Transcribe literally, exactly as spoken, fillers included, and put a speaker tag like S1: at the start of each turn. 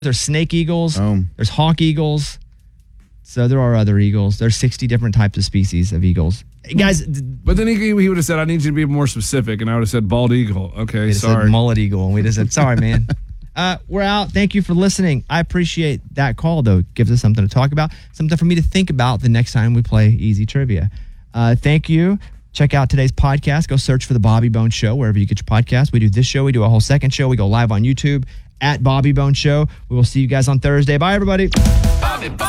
S1: There's snake eagles.
S2: Oh.
S1: There's hawk eagles. So there are other eagles. There's sixty different types of species of eagles. Hey, guys.
S3: But then he, he would have said, I need you to be more specific. And I would have said bald eagle. Okay,
S1: We just
S3: sorry.
S1: said mullet eagle. And we just said, sorry, man. uh, we're out. Thank you for listening. I appreciate that call, though. It gives us something to talk about, something for me to think about the next time we play Easy Trivia. Uh, thank you. Check out today's podcast. Go search for The Bobby Bones Show wherever you get your podcast. We do this show. We do a whole second show. We go live on YouTube at Bobby Bones Show. We will see you guys on Thursday. Bye, everybody.
S4: Bobby Bones.